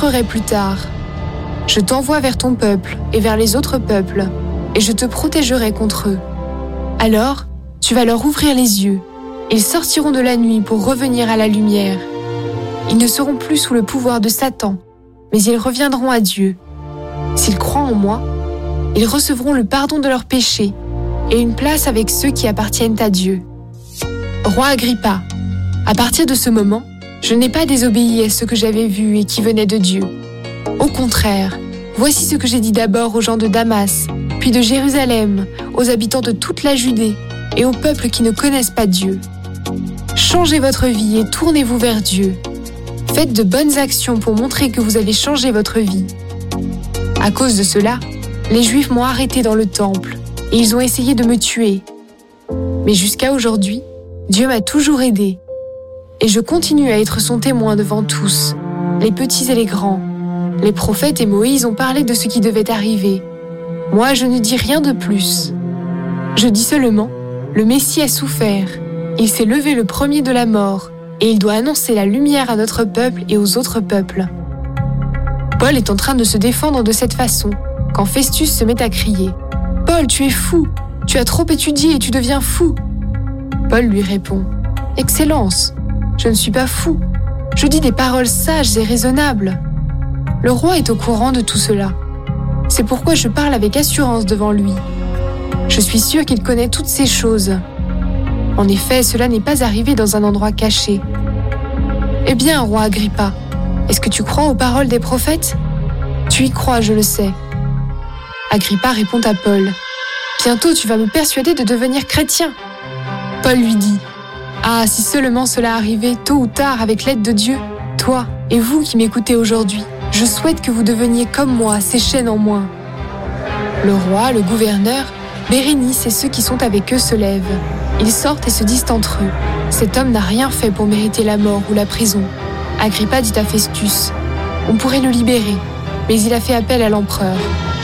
montrerai plus tard. Je t'envoie vers ton peuple et vers les autres peuples, et je te protégerai contre eux. Alors, tu vas leur ouvrir les yeux. Ils sortiront de la nuit pour revenir à la lumière. Ils ne seront plus sous le pouvoir de Satan, mais ils reviendront à Dieu. S'ils croient en moi, ils recevront le pardon de leurs péchés et une place avec ceux qui appartiennent à Dieu. Roi Agrippa, à partir de ce moment, je n'ai pas désobéi à ce que j'avais vu et qui venait de Dieu. Au contraire, voici ce que j'ai dit d'abord aux gens de Damas, puis de Jérusalem, aux habitants de toute la Judée et aux peuples qui ne connaissent pas Dieu. Changez votre vie et tournez-vous vers Dieu. Faites de bonnes actions pour montrer que vous avez changé votre vie. À cause de cela, les Juifs m'ont arrêté dans le temple et ils ont essayé de me tuer. Mais jusqu'à aujourd'hui, Dieu m'a toujours aidé. Et je continue à être son témoin devant tous, les petits et les grands. Les prophètes et Moïse ont parlé de ce qui devait arriver. Moi, je ne dis rien de plus. Je dis seulement, le Messie a souffert. Il s'est levé le premier de la mort, et il doit annoncer la lumière à notre peuple et aux autres peuples. Paul est en train de se défendre de cette façon, quand Festus se met à crier « Paul, tu es fou! Tu as trop étudié et tu deviens fou !» Paul lui répond « Excellence, je ne suis pas fou. Je dis des paroles sages et raisonnables. » Le roi est au courant de tout cela. C'est pourquoi je parle avec assurance devant lui. Je suis sûre qu'il connaît toutes ces choses. En effet, cela n'est pas arrivé dans un endroit caché. Eh bien, roi Agrippa, est-ce que tu crois aux paroles des prophètes ? Tu y crois, je le sais. Agrippa répond à Paul. Bientôt, tu vas me persuader de devenir chrétien. Paul lui dit. Ah, si seulement cela arrivait tôt ou tard avec l'aide de Dieu, toi et vous qui m'écoutez aujourd'hui, je souhaite que vous deveniez comme moi, ces chaînes en moins. Le roi, le gouverneur, Bérénice et ceux qui sont avec eux se lèvent. Ils sortent et se disent entre eux. Cet homme n'a rien fait pour mériter la mort ou la prison. Agrippa dit à Festus, on pourrait le libérer, mais il a fait appel à l'empereur.